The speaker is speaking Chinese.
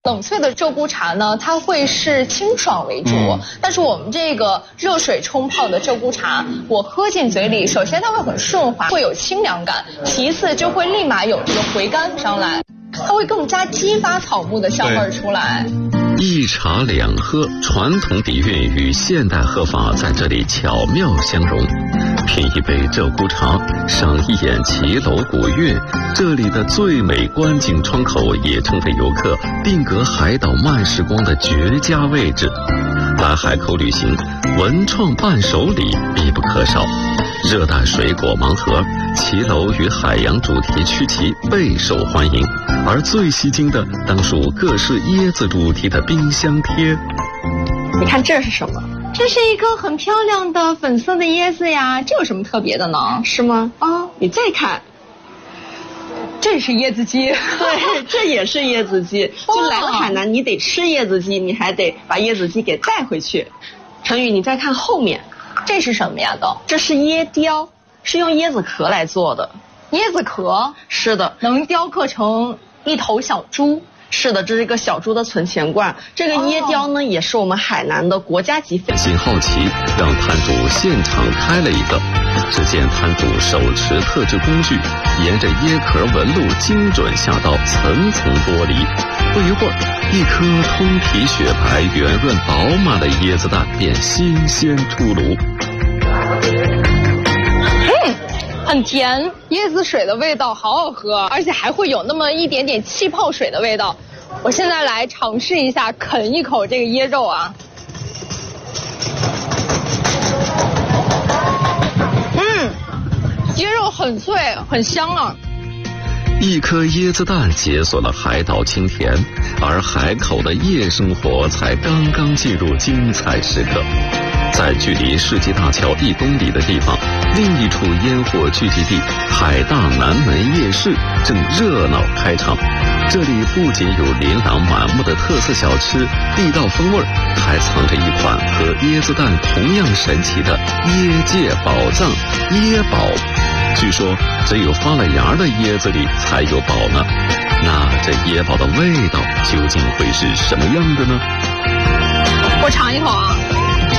冷萃的鹧鸪茶呢，它会是清爽为主，但是我们这个热水冲泡的鹧鸪茶，我喝进嘴里，首先它会很顺滑，会有清凉感，其次就会立马有这个回甘上来，它会更加激发草木的香味出来。 一茶两喝，传统底蕴与现代喝法在这里巧妙相融。品一杯鹧鸪茶，赏一眼骑楼古韵，这里的最美观景窗口也成为游客定格海岛慢时光的绝佳位置。来海口旅行，文创伴手礼必不可少。热带水果盲盒，骑楼与海洋主题曲奇备受欢迎，而最吸睛的当属各式椰子主题的冰箱贴。 你看这是什么？ 这是一个很漂亮的粉色的椰子呀，这有什么特别的呢？ 是吗？啊，你再看， 这是椰子鸡。 对，这也是椰子鸡。就来了海南，你得吃椰子鸡，你还得把椰子鸡给带回去。陈宇，你再看后面， 这是什么呀？ 这是椰雕，是用椰子壳来做的。 椰子壳？ 是的， 能雕刻成一头小猪。 是的，这是一个小猪的存钱罐。这个椰雕呢，也是我们海南的国家级非。 心好奇，让摊主现场开了一个。只见摊主手持特制工具，沿着椰壳纹路精准下刀，层层剥离。不一会儿，一颗通体雪白、圆润饱满的椰子蛋便新鲜出炉。 很甜，椰子水的味道好好喝，而且还会有那么一点点气泡水的味道。我现在来尝试一下，啃一口这个椰肉啊。椰肉很脆，很香啊。 一颗椰子蛋解锁了海岛清甜，而海口的夜生活才刚刚进入精彩时刻。在距离世纪大桥1公里的地方，另一处烟火聚集地海大南门夜市正热闹开场。这里不仅有琳琅满目的特色小吃、地道风味，还藏着一款和椰子蛋同样神奇的椰界宝藏——椰宝。据说只有发了芽的椰子里才有宝呢。那这椰宝的味道究竟会是什么样的呢？ 我尝一口啊。